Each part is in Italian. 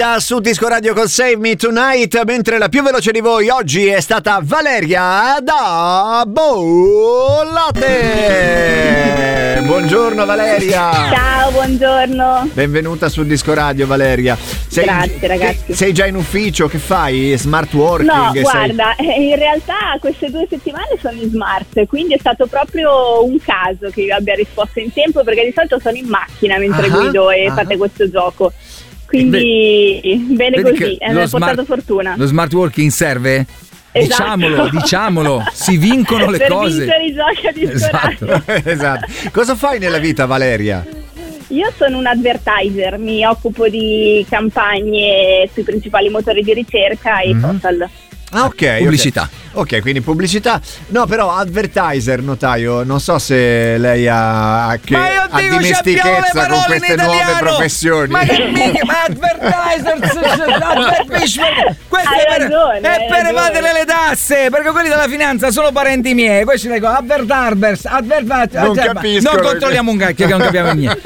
Su Disco Radio con Save Me Tonight, mentre la più veloce di voi oggi è stata Valeria da Bollate. Buongiorno Valeria. Ciao, buongiorno. Benvenuta su Disco Radio Valeria. Grazie ragazzi. Sei già in ufficio? Che fai? Smart working? No, guarda, in realtà queste 2 settimane sono in smart, quindi è stato proprio un caso che io abbia risposto in tempo, perché di solito sono in macchina mentre guido e fate questo gioco. Quindi bene così, mi ha portato fortuna. Lo smart working serve? Esatto. Diciamolo, si vincono le cose. Per vincere i giochi a Disco Radio. Esatto. Cosa fai nella vita, Valeria? Io sono un advertiser, mi occupo di campagne sui principali motori di ricerca e social. Ah, ok. Pubblicità. Ok, quindi pubblicità. No, però advertiser, notaio, non so se lei ha dimestichezza con queste nuove professioni. Ma advertiser, questo è per evadere le tasse, perché quelli della finanza sono parenti miei. Questi dicono advertisers, non capisco. Non controlliamo un cacchio che non capiamo niente.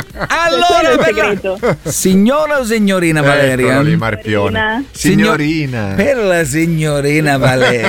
Allora, signora o signorina Valeria? Eccolo lì, Marpione. Signorina. Per la signorina Valeria.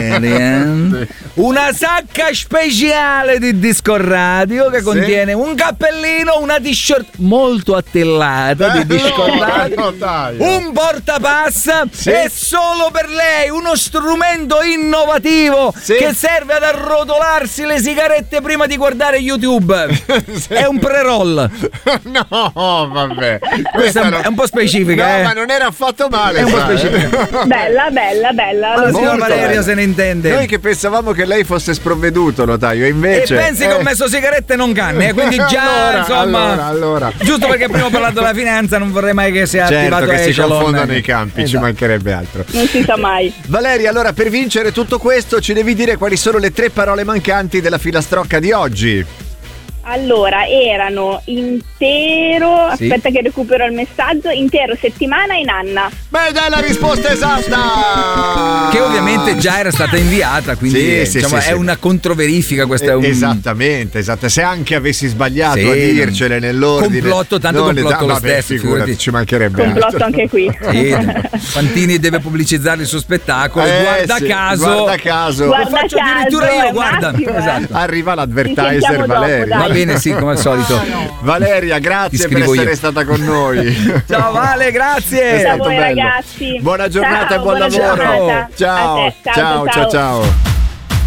Una sacca speciale di Disco Radio che contiene un cappellino, una t-shirt molto attellata di Disco Radio, un portapassa e solo per lei uno strumento innovativo che serve ad arrotolarsi le sigarette prima di guardare YouTube. È un pre-roll. No, vabbè. Questa è un po' specifica. No, ma non era affatto male. È un po' specifica. Bella. La signora Valeria se ne intende. Noi che pensavamo che lei fosse sprovveduto, notaio, e invece. E pensi che ho messo sigarette e non canne, quindi già allora. Giusto perché prima ho parlato della finanza, non vorrei mai che sia attivato che si Echelon. confondano i campi, ci mancherebbe altro. Non si sa mai. Valeria, allora per vincere tutto questo ci devi dire quali sono le 3 parole mancanti della filastrocca di oggi. Allora, erano intero, aspetta che recupero il messaggio, intero, settimana in Anna. Beh, dai la risposta esatta! Che ovviamente già era stata inviata, quindi è una controverifica, questa è un... Esattamente, se anche avessi sbagliato a dircele nell'ordine. Complotto, tanto complotto lo stesso, figurati, ci mancherebbe complotto altro. Anche qui. Fantini deve pubblicizzare il suo spettacolo, guarda caso. Lo faccio addirittura io, guarda. Esatto. Arriva l'advertiser, Valeria. Va bene, sì, come al solito. Valeria, grazie per essere stata con noi. Ciao Vale, grazie. Ciao a voi ragazzi. Buona giornata e buon lavoro. Giornata. Ciao. Ciao. Ciao.